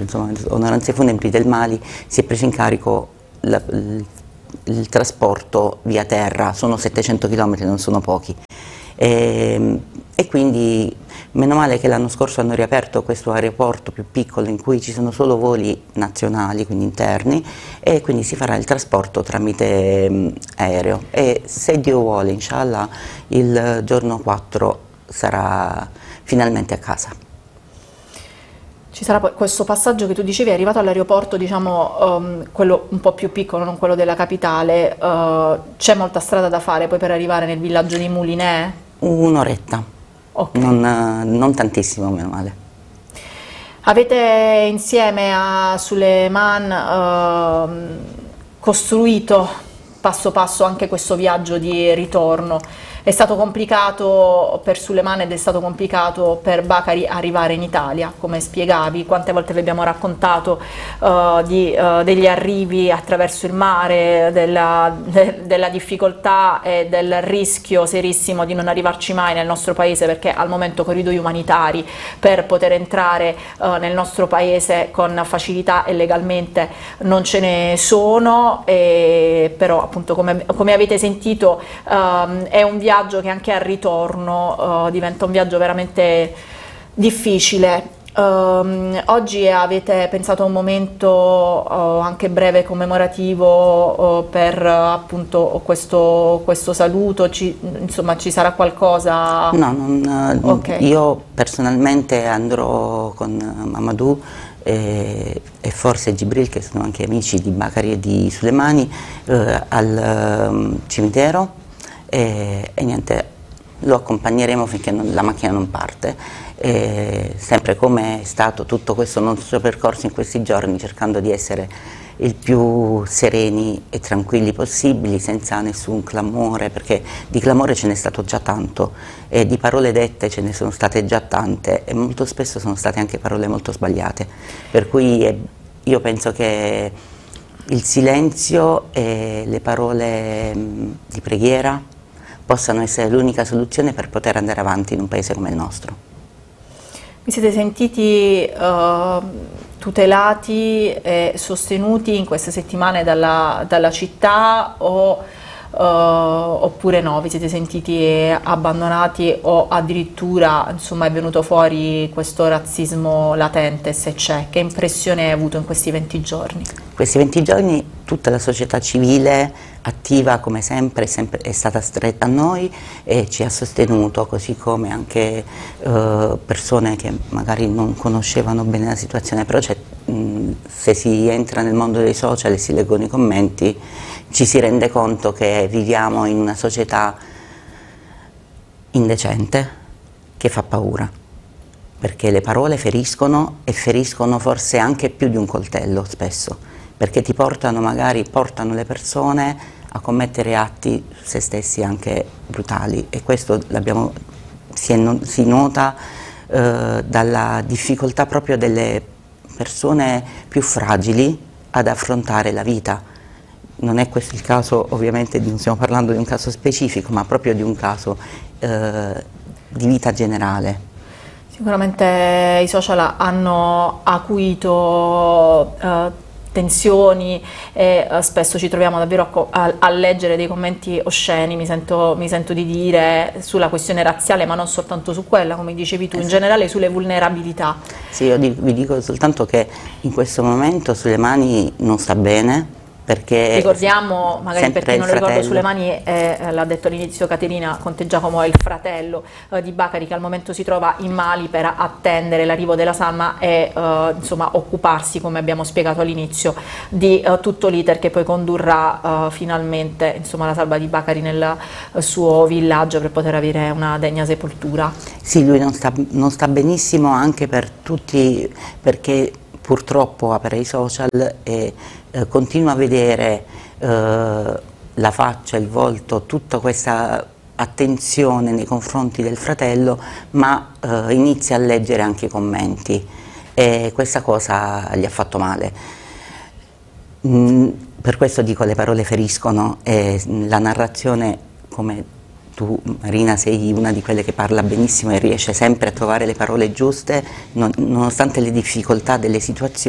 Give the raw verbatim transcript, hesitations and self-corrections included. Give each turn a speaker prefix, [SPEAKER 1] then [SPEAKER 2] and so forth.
[SPEAKER 1] insomma, Onoranze Funebri del Mali si è preso in carico la, il, il trasporto via terra, sono settecento chilometri, non sono pochi, e, e quindi meno male che l'anno scorso hanno riaperto questo aeroporto più piccolo in cui ci sono solo voli nazionali, quindi interni, e quindi si farà il trasporto tramite um, aereo, e se Dio vuole, inshallah, il giorno quattro sarà finalmente a casa.
[SPEAKER 2] Ci sarà poi questo passaggio che tu dicevi, è arrivato all'aeroporto, diciamo, um, quello un po' più piccolo, non quello della capitale, uh, c'è molta strada da fare poi per arrivare nel villaggio di Moulinet?
[SPEAKER 1] Un'oretta, okay. non, non tantissimo, meno male.
[SPEAKER 2] Avete insieme a Suleiman uh, costruito passo passo anche questo viaggio di ritorno. È stato complicato per Suleiman ed è stato complicato per Bakary arrivare in Italia, come spiegavi, quante volte vi abbiamo raccontato uh, di, uh, degli arrivi attraverso il mare, della, de, della difficoltà e del rischio serissimo di non arrivarci mai nel nostro paese, perché al momento corridoi umanitari per poter entrare uh, nel nostro paese con facilità e legalmente non ce ne sono, e però appunto come, come avete sentito um, è un viaggio che anche al ritorno uh, diventa un viaggio veramente difficile. Um, oggi avete pensato a un momento uh, anche breve commemorativo uh, per uh, appunto questo, questo saluto, ci, insomma ci sarà qualcosa?
[SPEAKER 1] No, non, uh,
[SPEAKER 2] okay.
[SPEAKER 1] Io personalmente andrò con Mamadou e, e forse Gibril, che sono anche amici di Bakary e di Suleimani, uh, al um, cimitero. E, e niente, lo accompagneremo finché non, la macchina non parte, e sempre come è stato tutto questo nostro percorso in questi giorni, cercando di essere il più sereni e tranquilli possibili, senza nessun clamore, perché di clamore ce n'è stato già tanto e di parole dette ce ne sono state già tante, e molto spesso sono state anche parole molto sbagliate, per cui eh, io penso che il silenzio e le parole mh, di preghiera possano essere l'unica soluzione per poter andare avanti in un paese come il nostro.
[SPEAKER 2] Vi siete sentiti uh, tutelati e sostenuti in queste settimane dalla, dalla città o, uh, oppure no? Vi siete sentiti abbandonati o addirittura, insomma, è venuto fuori questo razzismo latente, se c'è? Che impressione hai avuto in questi venti giorni?
[SPEAKER 1] Questi venti giorni tutta la società civile attiva come sempre, sempre è stata stretta a noi e ci ha sostenuto, così come anche eh, persone che magari non conoscevano bene la situazione, però mh, se si entra nel mondo dei social e si leggono i commenti ci si rende conto che viviamo in una società indecente che fa paura, perché le parole feriscono e feriscono forse anche più di un coltello spesso, perché ti portano, magari portano le persone a commettere atti se stessi anche brutali, e questo si, è, si nota eh, dalla difficoltà proprio delle persone più fragili ad affrontare la vita. Non è questo il caso, ovviamente non stiamo parlando di un caso specifico, ma proprio di un caso eh, di vita generale.
[SPEAKER 2] Sicuramente i social hanno acuito eh, tensioni e uh, spesso ci troviamo davvero a, a, a leggere dei commenti osceni, mi sento, mi sento di dire, sulla questione razziale, ma non soltanto su quella, come dicevi tu, in generale sulle vulnerabilità. Sì,
[SPEAKER 1] io dico, vi dico soltanto che in questo momento Suleimani non sta bene, perché
[SPEAKER 2] ricordiamo, magari per chi non lo ricorda, Suleimani l'ha detto all'inizio Caterina, Conte Giacomo è il fratello eh, di Bakary, che al momento si trova in Mali per attendere l'arrivo della salma e eh, insomma occuparsi, come abbiamo spiegato all'inizio, di eh, tutto l'iter che poi condurrà eh, finalmente, insomma, la salma di Bakary nel eh, suo villaggio per poter avere una degna sepoltura.
[SPEAKER 1] Sì, lui non sta, non sta benissimo, anche per tutti, perché purtroppo apre i social e eh, continua a vedere eh, la faccia, il volto, tutta questa attenzione nei confronti del fratello, ma eh, inizia a leggere anche i commenti, e questa cosa gli ha fatto male. Mm, per questo dico, le parole feriscono, e la narrazione, come tu Marina sei una di quelle che parla benissimo e riesce sempre a trovare le parole giuste, non, nonostante le difficoltà delle situazioni.